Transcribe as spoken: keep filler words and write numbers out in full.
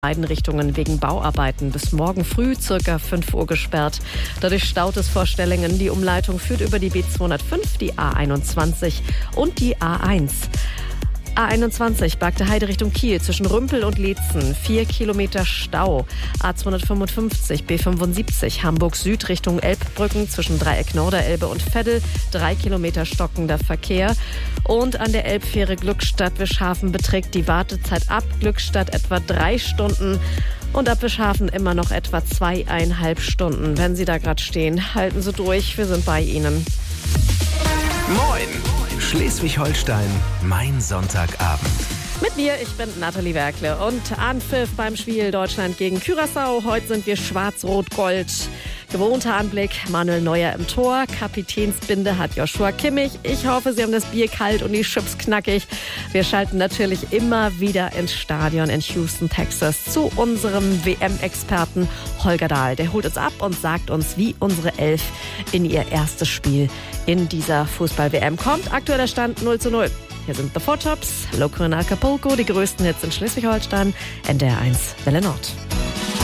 Beiden Richtungen wegen Bauarbeiten bis morgen früh circa fünf Uhr gesperrt. Dadurch staut es vor Stellingen. Die Umleitung führt über die B zweihundertfünf, die A einundzwanzig und die A eins. A einundzwanzig, Bargteheide Richtung Kiel zwischen Rümpel und Leetzen, vier Kilometer Stau. A zweihundertfünfundfünfzig, B fünfundsiebzig, Hamburg Süd Richtung Elbbrücken zwischen Dreieck Norderelbe und Veddel, drei Kilometer stockender Verkehr. Und an der Elbfähre Glückstadt-Wischhafen beträgt die Wartezeit ab Glückstadt etwa drei Stunden. Und ab Wischhafen immer noch etwa zweieinhalb Stunden. Wenn Sie da gerade stehen, halten Sie durch, wir sind bei Ihnen. Moin! Schleswig-Holstein, mein Sonntagabend. Mit mir, ich bin Nathalie Werkle und Anpfiff beim Spiel Deutschland gegen Curaçao. Heute sind wir schwarz-rot-gold. Gewohnter Anblick, Manuel Neuer im Tor, Kapitänsbinde hat Joshua Kimmich. Ich hoffe, Sie haben das Bier kalt und die Chips knackig. Wir schalten natürlich immer wieder ins Stadion in Houston, Texas zu unserem W M-Experten Holger Dahl. Der holt uns ab und sagt uns, wie unsere Elf in ihr erstes Spiel in dieser Fußball-W M kommt. Aktueller Stand null zu null. Hier sind The Four Tops, Loco in Acapulco, die größten Hits in Schleswig-Holstein, N D R eins Welle Nord.